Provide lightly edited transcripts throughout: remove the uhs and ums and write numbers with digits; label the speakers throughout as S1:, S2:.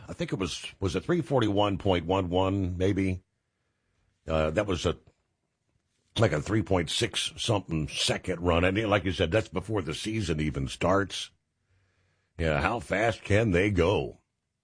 S1: I think it was it 341.11 maybe? That was like a 3.6 something second run. And like you said, that's before the season even starts. Yeah, how fast can they go?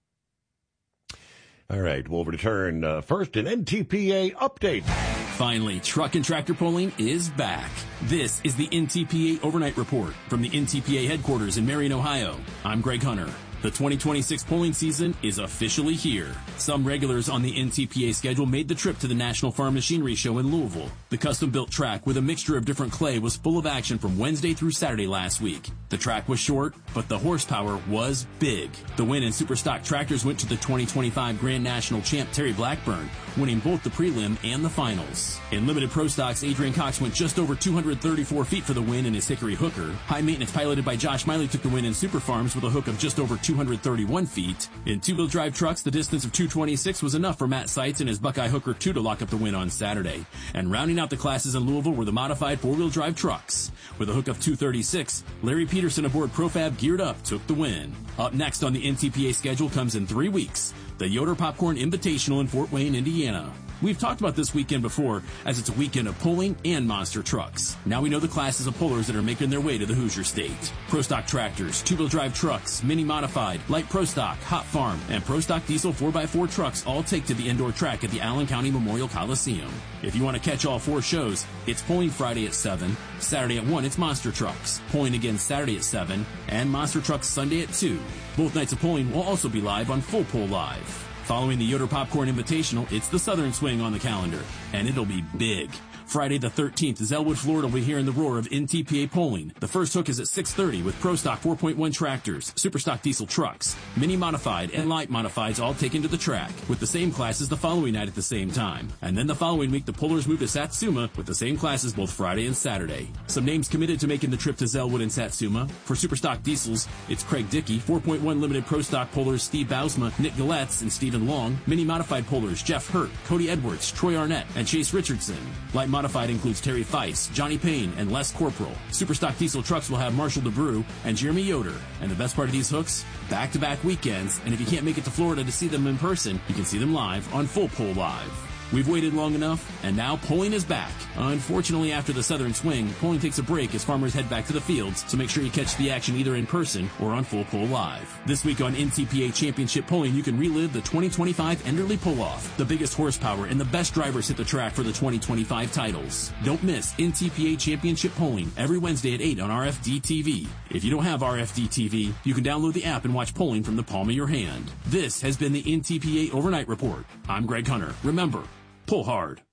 S1: All right, we'll return first an NTPA update.
S2: Finally, truck and tractor polling is back. This is the NTPA Overnight Report from the NTPA headquarters in Marion, Ohio. I'm Greg Hunter. The 2026 polling season is officially here. Some regulars on the NTPA schedule made the trip to the National Farm Machinery Show in Louisville. The custom-built track with a mixture of different clay was full of action from Wednesday through Saturday last week. The track was short, but the horsepower was big. The win in Superstock tractors went to the 2025 Grand National champ Terry Blackburn, winning both the prelim and the finals. In limited pro stocks, Adrian Cox went just over 234 feet for the win in his Hickory hooker. High maintenance piloted by Josh Miley took the win in Super Farms with a hook of just over 231 feet. In two-wheel drive trucks, the distance of 226 was enough for Matt Seitz and his Buckeye Hooker 2 to lock up the win on Saturday. And rounding out the classes in Louisville were the modified four-wheel drive trucks. With a hook of 236, Larry Peterson aboard Profab Geared Up took the win. Up next on the NTPA schedule comes in 3 weeks, the Yoder Popcorn Invitational in Fort Wayne, Indiana. We've talked about this weekend before, as it's a weekend of pulling and monster trucks. Now we know the classes of pullers that are making their way to the Hoosier State. Pro Stock tractors, two-wheel drive trucks, mini modified, light Pro Stock, hot farm, and Pro Stock diesel 4x4 trucks all take to the indoor track at the Allen County Memorial Coliseum. If you want to catch all 4 shows, it's polling Friday at 7, Saturday at 1 it's monster trucks, polling again Saturday at 7, and monster trucks Sunday at 2. Both nights of polling will also be live on Full Pull Live. Following the Yoder Popcorn Invitational, it's the Southern Swing on the calendar, and it'll be big. Friday the 13th, Zellwood, Florida will be hearing the roar of NTPA polling. The first hook is at 6:30 with Pro Stock 4.1 tractors, Super Stock diesel trucks, mini modified and light modifieds all taken to the track, with the same classes the following night at the same time. And then the following week, the pullers move to Satsuma with the same classes both Friday and Saturday. Some names committed to making the trip to Zellwood and Satsuma. For Super Stock diesels, it's Craig Dickey, 4.1 limited Pro Stock pullers Steve Bausma, Nick Galetz, and Stephen Long. Mini modified pullers Jeff Hurt, Cody Edwards, Troy Arnett, and Chase Richardson. Light modified includes Terry Feist, Johnny Payne, and Les Corporal. Superstock diesel trucks will have Marshall DeBrew and Jeremy Yoder. And the best part of these hooks? Back-to-back weekends, and if you can't make it to Florida to see them in person, you can see them live on Full Pull Live. We've waited long enough, and now polling is back. Unfortunately, after the Southern Swing, polling takes a break as farmers head back to the fields, so make sure you catch the action either in person or on Full Pull Live. This week on NTPA Championship Polling, you can relive the 2025 Enderley Pull-Off. The biggest horsepower and the best drivers hit the track for the 2025 titles. Don't miss NTPA Championship Polling every Wednesday at 8 on RFD TV. If you don't have RFD TV, you can download the app and watch polling from the palm of your hand. This has been the NTPA Overnight Report. I'm Greg Hunter. Remember, pull hard.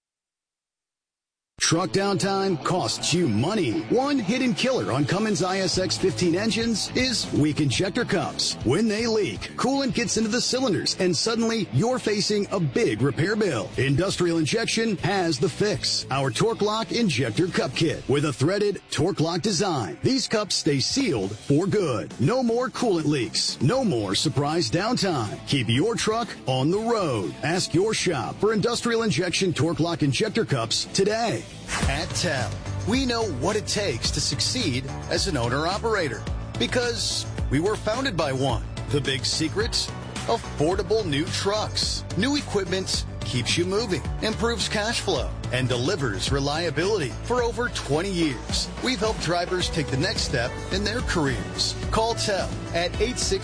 S3: Truck downtime costs you money. One hidden killer on Cummins ISX 15 engines is weak injector cups. When they leak, coolant gets into the cylinders and suddenly you're facing a big repair bill. Industrial Injection has the fix. Our Torque Lock Injector Cup Kit with a threaded Torque Lock design. These cups stay sealed for good. No more coolant leaks. No more surprise downtime. Keep your truck on the road. Ask your shop for Industrial Injection Torque Lock Injector Cups today. At TEL, we know what it takes to succeed as an owner-operator because we were founded by one. The big secret? Affordable new trucks. New equipment keeps you moving, improves cash flow, and delivers reliability. For over 20 years, we've helped drivers take the next step in their careers. Call TEL at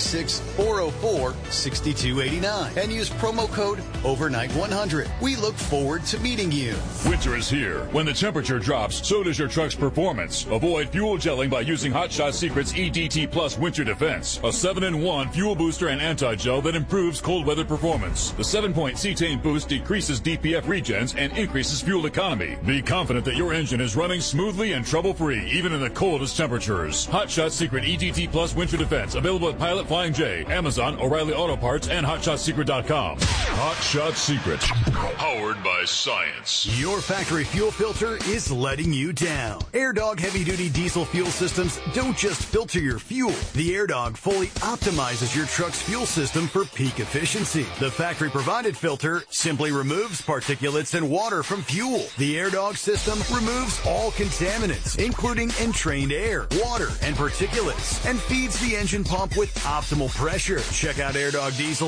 S3: 866-404-6289 and use promo code OVERNIGHT100. We look forward to meeting you.
S4: Winter is here. When the temperature drops, so does your truck's performance. Avoid fuel gelling by using Hot Shot Secret's EDT Plus Winter Defense, a 7-in-1 fuel booster and anti-gel that improves cold weather performance. The 7-point cetane boost decreases DPF regens and increases fuel economy. Be confident that your engine is running smoothly and trouble-free, even in the coldest temperatures. Hot Shot Secret EDT Plus Winter Defense, available at Pilot Flying J, Amazon, O'Reilly Auto Parts, and HotShotSecret.com. Hot Shot Secret, powered by science.
S3: Your factory fuel filter is letting you down. AirDog heavy-duty diesel fuel systems don't just filter your fuel. The AirDog fully optimizes your truck's fuel system for peak efficiency. The factory-provided filter simply removes particulates and water from fuel. The AirDog system removes all contaminants, including entrained air, water, and particulates, and feeds the engine pump with optimal pressure. Check out AirDog Diesel